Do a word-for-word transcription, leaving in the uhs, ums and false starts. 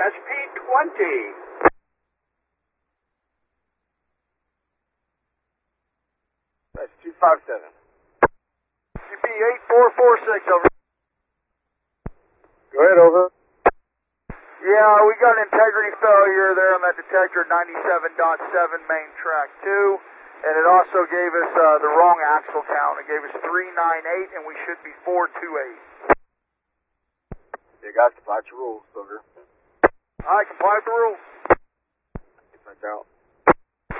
S P twenty. That's two five seven. C P eight four four six, over. Go ahead, over. Yeah, we got an integrity failure there on that detector, ninety-seven point seven main track two, and it also gave us uh, the wrong axle count. It gave us three ninety-eight, and we should be four twenty-eight. You guys comply with your rules, Silver. All right, comply with the rules. Dispatch out.